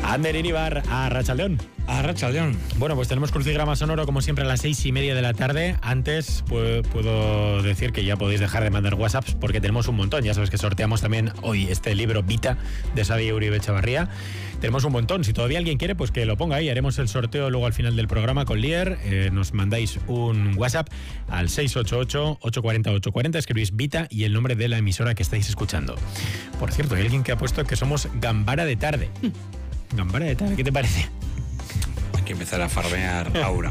Ander Iribar, Arratsaldeon. Arratsaldeon. Bueno, pues tenemos crucigrama sonoro como siempre a las 6:30 de la tarde. Antes puedo decir que ya podéis dejar de mandar WhatsApps porque tenemos un montón. Ya sabes que sorteamos también hoy este libro Vita de Xavi Uribe Echavarría. Tenemos un montón. Si todavía alguien quiere, pues que lo ponga ahí. Haremos el sorteo luego al final del programa con Lier. Nos mandáis un WhatsApp al 688-840-840. Escribís Vita y el nombre de la emisora que estáis escuchando. Por cierto, hay alguien que ha puesto que somos Gambara de tarde. Gambara de tarde, ¿qué te parece? Hay que empezar a farmear Aura.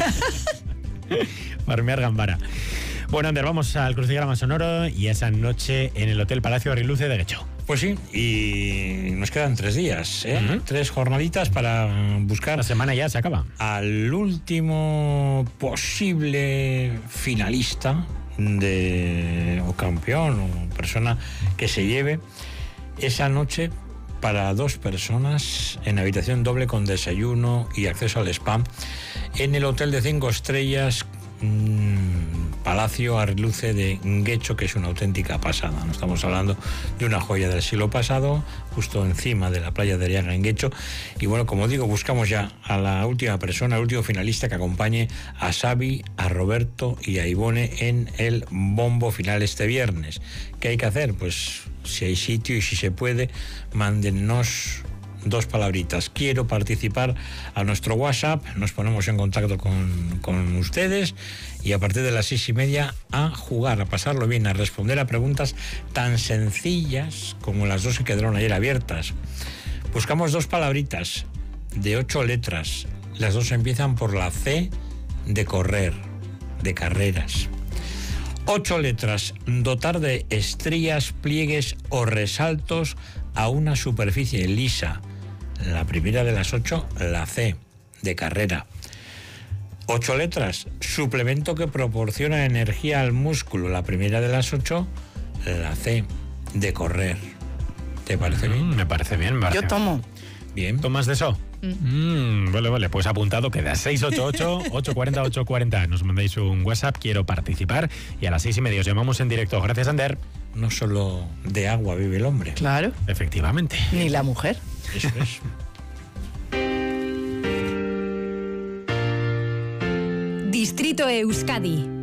Farmear Gambara. Bueno, Ander, vamos al crucigrama sonoro y esa noche en el Hotel Palacio Abriluce de Guecho. Pues sí, y nos quedan 3 días, ¿eh? 3 jornaditas para buscar... La semana ya se acaba. Al último posible finalista o campeón o persona que se lleve esa noche para 2 personas en habitación doble con desayuno y acceso al spa en el hotel de 5 estrellas Palacio Abriluce de Guecho, que es una auténtica pasada. No estamos hablando de una joya del siglo pasado, justo encima de la playa de Ariaga en Guecho. Y bueno, como digo, buscamos ya a la última persona, al último finalista que acompañe a Xavi, a Roberto y a Ivone en el bombo final este viernes. ¿Qué hay que hacer? Pues si hay sitio y si se puede, mándennos 2 palabritas. Quiero participar a nuestro WhatsApp, nos ponemos en contacto con ustedes y a partir de las 6:30 a jugar, a pasarlo bien, a responder a preguntas tan sencillas como las 2 que quedaron ayer abiertas. Buscamos 2 palabritas de 8 letras. Las 2 empiezan por la C de correr, de carreras. 8 letras, dotar de estrías, pliegues o resaltos a una superficie lisa. La primera de las 8, la C, de carrera. 8 letras, suplemento que proporciona energía al músculo. La primera de las 8, la C, de correr. ¿Te parece bien? Me parece bien. Yo tomo. Bien. ¿Tomas de eso? Vale, pues apuntado queda. 688-840-840. Nos mandáis un WhatsApp, quiero participar, y a las 6:30 os llamamos en directo. Gracias, Ander. No solo de agua vive el hombre. Claro. Efectivamente. Ni la mujer. Eso es. Distrito Euskadi